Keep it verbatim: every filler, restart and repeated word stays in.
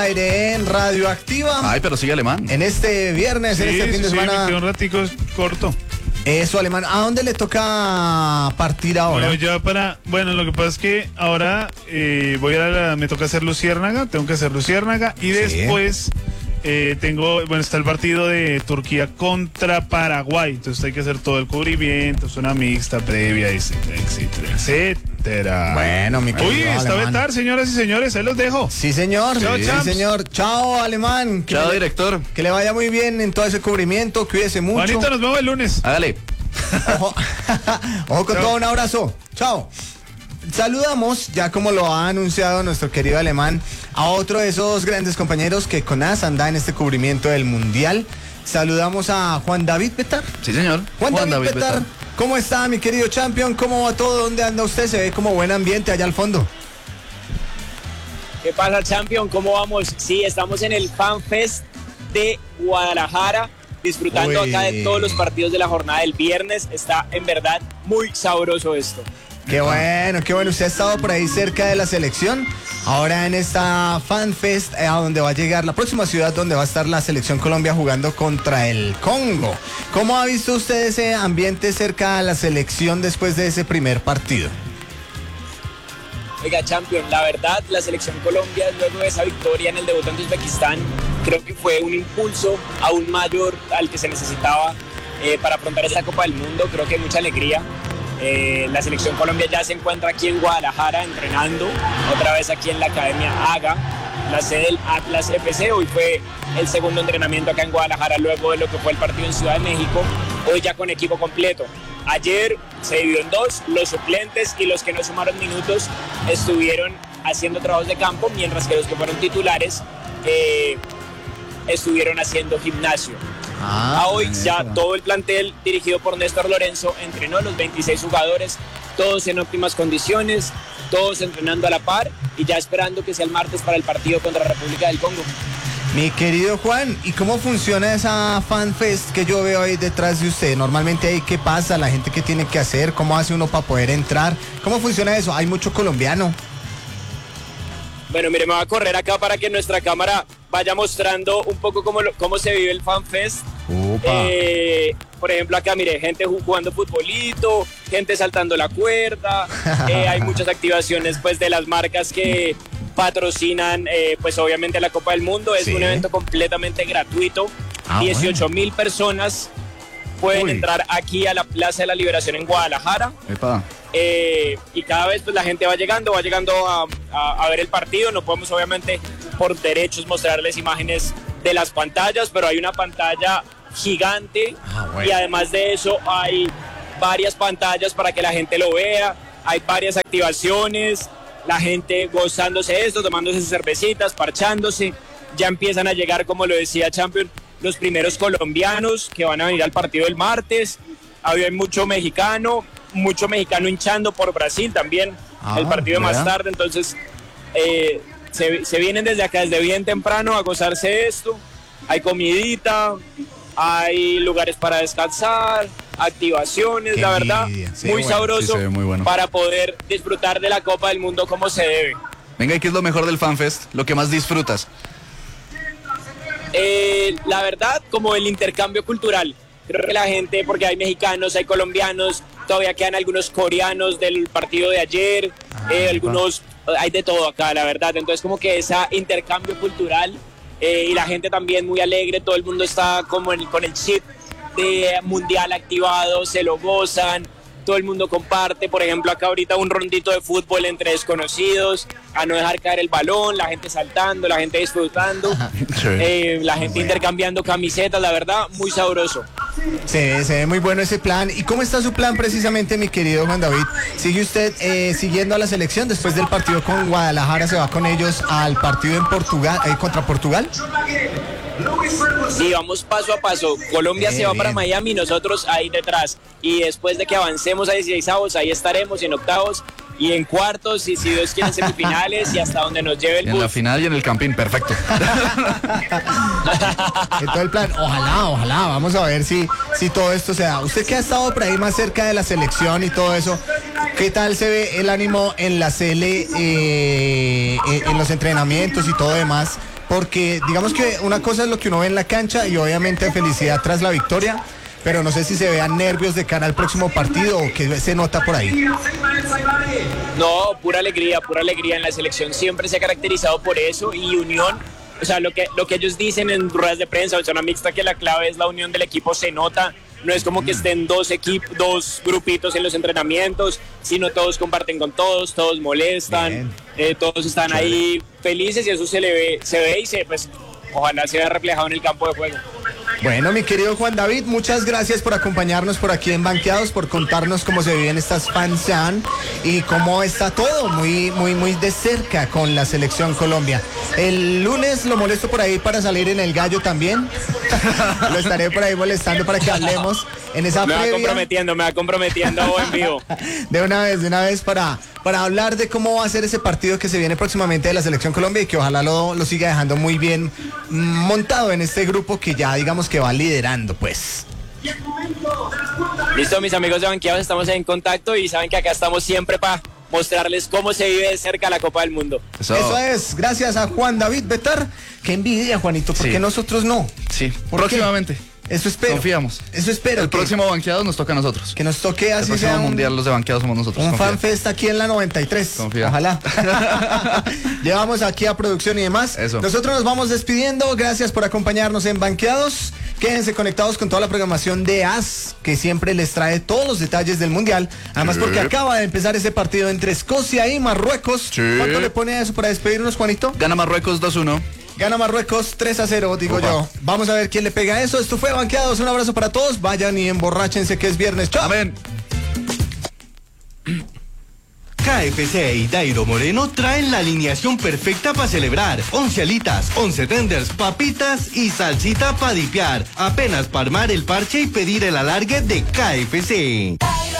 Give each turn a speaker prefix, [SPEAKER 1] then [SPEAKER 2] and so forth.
[SPEAKER 1] Aire en Radioactiva.
[SPEAKER 2] Ay, pero sigue Alemán.
[SPEAKER 1] En este viernes,
[SPEAKER 3] sí,
[SPEAKER 1] en este fin de
[SPEAKER 3] sí,
[SPEAKER 1] semana.
[SPEAKER 3] Me quedó un ratico corto.
[SPEAKER 1] Eso, Alemán. ¿A dónde le toca partir ahora?
[SPEAKER 3] Bueno, ya para. Bueno, lo que pasa es que ahora eh, voy a la, me toca hacer Luciérnaga, tengo que hacer Luciérnaga y
[SPEAKER 1] Sí.
[SPEAKER 3] después eh, tengo, bueno, está el partido de Turquía contra Paraguay, entonces hay que hacer todo el cubrimiento, es una mixta previa, etcétera, etcétera, etcétera.
[SPEAKER 1] Bueno, mi querido
[SPEAKER 3] Uy, está
[SPEAKER 1] Alemán.
[SPEAKER 3] Betar, señoras y señores, ahí los dejo.
[SPEAKER 1] Sí, señor.
[SPEAKER 3] Chao,
[SPEAKER 1] sí,
[SPEAKER 3] champs.
[SPEAKER 1] señor. Chao, Alemán. Que
[SPEAKER 2] Chao,
[SPEAKER 1] le-
[SPEAKER 2] director.
[SPEAKER 1] Que le vaya muy bien en todo ese cubrimiento. Cuídese mucho.
[SPEAKER 3] Juanito, nos vemos el lunes.
[SPEAKER 2] Hágale.
[SPEAKER 1] Ojo, Ojo con
[SPEAKER 3] Chao.
[SPEAKER 1] todo, un abrazo. Chao. Saludamos, ya como lo ha anunciado nuestro querido Alemán, a otro de esos grandes compañeros que con A S anda en este cubrimiento del Mundial. Saludamos a Juan David Betar.
[SPEAKER 2] Sí, señor.
[SPEAKER 1] Juan, David, Betar.
[SPEAKER 2] Betar.
[SPEAKER 1] ¿Cómo está, mi querido champion? ¿Cómo va todo? ¿Dónde anda usted? Se ve como buen ambiente allá al fondo.
[SPEAKER 4] ¿Qué pasa, Champion? ¿Cómo vamos? Sí, estamos en el Fan Fest de Guadalajara, disfrutando
[SPEAKER 1] Uy.
[SPEAKER 4] acá de todos los partidos de la jornada del viernes. Está en verdad muy sabroso esto.
[SPEAKER 1] Qué bueno, qué bueno. Usted ha estado por ahí cerca de la selección. Ahora en esta Fan Fest, eh, a donde va a llegar la próxima ciudad donde va a estar la selección Colombia jugando contra el Congo. ¿Cómo ha visto usted ese ambiente cerca de la selección después de ese primer partido?
[SPEAKER 4] Oiga, Champion, la verdad, la selección Colombia, luego de esa victoria en el debut ante Uzbekistán, creo que fue un impulso aún mayor al que se necesitaba eh, para afrontar esta Copa del Mundo. Creo que hay mucha alegría. Eh, la selección Colombia ya se encuentra aquí en Guadalajara entrenando, otra vez aquí en la Academia AGA, la sede del Atlas F C. Hoy fue el segundo entrenamiento acá en Guadalajara luego de lo que fue el partido en Ciudad de México, hoy ya con equipo completo. Ayer se dividió en dos, los suplentes y los que no sumaron minutos estuvieron haciendo trabajos de campo, mientras que los que fueron titulares eh, estuvieron haciendo gimnasio.
[SPEAKER 1] Ah,
[SPEAKER 4] A hoy ya
[SPEAKER 1] bueno.
[SPEAKER 4] todo el plantel dirigido por Néstor Lorenzo entrenó los veintiséis jugadores, todos en óptimas condiciones, todos entrenando a la par y ya esperando que sea el martes para el partido contra República del Congo.
[SPEAKER 1] Mi querido Juan, ¿y cómo funciona esa Fan Fest que yo veo ahí detrás de usted? Normalmente ahí, ¿qué pasa? ¿La gente qué tiene que hacer? ¿Cómo hace uno para poder entrar? ¿Cómo funciona eso? ¿Hay mucho colombiano?
[SPEAKER 4] Bueno, mire, me voy a correr acá para que nuestra cámara vaya mostrando un poco cómo, lo- cómo se vive el Fan Fest.
[SPEAKER 1] Opa.
[SPEAKER 4] Eh, por ejemplo, acá, mire, gente ju- jugando futbolito, gente saltando la cuerda, eh, hay muchas activaciones pues de las marcas que patrocinan eh, pues obviamente la Copa del Mundo. Es
[SPEAKER 1] Sí.
[SPEAKER 4] un evento completamente gratuito.
[SPEAKER 1] Ah,
[SPEAKER 4] dieciocho mil personas pueden
[SPEAKER 1] Uy.
[SPEAKER 4] entrar aquí a la Plaza de la Liberación en Guadalajara.
[SPEAKER 2] Epa.
[SPEAKER 4] Eh, y cada vez pues la gente va llegando, va llegando a, a- a ver el partido. No podemos obviamente por derechos mostrarles imágenes de las pantallas, pero hay una pantalla gigante
[SPEAKER 1] Ah, bueno.
[SPEAKER 4] y además de eso hay varias pantallas para que la gente lo vea, hay varias activaciones, la gente gozándose esto, tomándose sus cervecitas, parchándose. Ya empiezan a llegar, como lo decía Champion, los primeros colombianos que van a venir al partido el martes. Había mucho mexicano, mucho mexicano hinchando por Brasil también,
[SPEAKER 1] Ah,
[SPEAKER 4] el partido más
[SPEAKER 1] vea.
[SPEAKER 4] tarde. Entonces eh, se, se vienen desde acá, desde bien temprano a gozarse esto. Hay comidita, hay lugares para descansar, activaciones,
[SPEAKER 1] Qué
[SPEAKER 4] la verdad,
[SPEAKER 1] envidia. Sí,
[SPEAKER 4] muy
[SPEAKER 1] bueno,
[SPEAKER 4] sabroso
[SPEAKER 2] sí se ve muy bueno.
[SPEAKER 4] para poder disfrutar de la Copa del Mundo como se debe.
[SPEAKER 2] Venga, ¿y qué es lo mejor del FanFest? Lo que más disfrutas.
[SPEAKER 4] Eh, la verdad, como el intercambio cultural. Creo que la gente, porque hay mexicanos, hay colombianos, todavía quedan algunos coreanos del partido de ayer, eh, algunos, hay de todo acá, la verdad. Entonces como que ese intercambio cultural eh, y la gente también muy alegre, todo el mundo está como en- con el chip de mundial activado, se lo gozan, todo el mundo comparte. Por ejemplo, acá ahorita un rondito de fútbol entre desconocidos, a no dejar caer el balón, la gente saltando, la gente disfrutando, eh, la gente
[SPEAKER 1] Bueno.
[SPEAKER 4] intercambiando camisetas, la verdad, muy sabroso.
[SPEAKER 1] Se ve, se ve muy bueno ese plan. ¿Y cómo está su plan precisamente, mi querido Juan David? ¿Sigue usted eh, siguiendo a la selección? Después del partido con Guadalajara, ¿se va con ellos al partido en Portugal, eh, contra Portugal?
[SPEAKER 4] Sí, vamos paso a paso. Colombia
[SPEAKER 1] Bien,
[SPEAKER 4] se va para
[SPEAKER 1] bien.
[SPEAKER 4] Miami, nosotros ahí detrás. Y después de que avancemos a dieciseisavos, ahí estaremos, y en octavos y en cuartos, y si Dios quiere en semifinales, y hasta donde nos lleve el
[SPEAKER 2] En la
[SPEAKER 4] bus.
[SPEAKER 2] final y en el campín, perfecto.
[SPEAKER 1] En todo el plan, ojalá, ojalá, vamos a ver si, si todo esto se da. Usted que ha estado por ahí más cerca de la selección y todo eso, ¿qué tal se ve el ánimo en la Cele, eh, en en los entrenamientos y todo demás? porque digamos que una cosa es lo que uno ve en la cancha y obviamente felicidad tras la victoria, pero no sé si se vean nervios de cara al próximo partido o qué se nota por ahí.
[SPEAKER 4] No, pura alegría, pura alegría. En la selección siempre se ha caracterizado por eso y unión. O sea, lo que, lo que ellos dicen en ruedas de prensa o en zona mixta, que la clave es la unión del equipo, se nota. No es como que estén dos equipos, dos grupitos en los entrenamientos, sino todos comparten con todos, todos molestan, eh, todos están Chévere. ahí felices y eso se le ve, se ve y se, pues, ojalá se vea reflejado en el campo de juego.
[SPEAKER 1] Bueno, mi querido Juan David, muchas gracias por acompañarnos por aquí en Banqueados, por contarnos cómo se viven estas FanZone y cómo está todo muy, muy, muy de cerca con la selección Colombia. El lunes lo molesto por ahí para salir en el gallo también. Lo estaré por ahí molestando para que hablemos en esa
[SPEAKER 4] Me va
[SPEAKER 1] previa.
[SPEAKER 4] comprometiendo, me va comprometiendo en vivo.
[SPEAKER 1] De una vez, de una vez para, para hablar de cómo va a ser ese partido que se viene próximamente de la selección Colombia y que ojalá lo, lo siga dejando muy bien montado en este grupo que ya digamos que va liderando, pues.
[SPEAKER 4] Listo, mis amigos de Banqueados, estamos en contacto y saben que acá estamos siempre para mostrarles cómo se vive de cerca la Copa del Mundo.
[SPEAKER 2] Eso,
[SPEAKER 1] Eso es, gracias a Juan David Betar. Qué envidia, Juanito, ¿por qué
[SPEAKER 2] Sí.
[SPEAKER 1] nosotros no?
[SPEAKER 2] sí,
[SPEAKER 1] ¿Por
[SPEAKER 2] próximamente.
[SPEAKER 1] qué? Eso espero.
[SPEAKER 2] Confiamos.
[SPEAKER 1] Eso espero.
[SPEAKER 2] El
[SPEAKER 1] que,
[SPEAKER 2] próximo banqueado nos toca a nosotros.
[SPEAKER 1] que nos toque
[SPEAKER 2] El
[SPEAKER 1] así
[SPEAKER 2] próximo
[SPEAKER 1] sea un,
[SPEAKER 2] mundial los de banqueados somos nosotros.
[SPEAKER 1] un
[SPEAKER 2] confía.
[SPEAKER 1] fanfest aquí en la noventa y tres.
[SPEAKER 2] Confía.
[SPEAKER 1] Ojalá. Llevamos aquí a producción y demás.
[SPEAKER 2] Eso.
[SPEAKER 1] Nosotros nos vamos despidiendo. Gracias por acompañarnos en Banqueados. Quédense conectados con toda la programación de A S, que siempre les trae todos los detalles del mundial. Además, porque
[SPEAKER 2] Sí.
[SPEAKER 1] acaba de empezar ese partido entre Escocia y Marruecos.
[SPEAKER 2] Sí.
[SPEAKER 1] ¿Cuánto le pone a eso para despedirnos, Juanito?
[SPEAKER 2] Gana Marruecos dos uno.
[SPEAKER 1] Gana Marruecos tres a cero, digo
[SPEAKER 2] Opa.
[SPEAKER 1] yo. Vamos a ver quién le pega a eso. Esto fue Banqueados. Un abrazo para todos. Vayan y emborráchense que es viernes. ¡Chao!
[SPEAKER 2] Amén.
[SPEAKER 5] K F C y Dairo Moreno traen la alineación perfecta para celebrar. once alitas, once tenders, papitas y salsita para dipear. Apenas para armar el parche y pedir el alargue de K F C.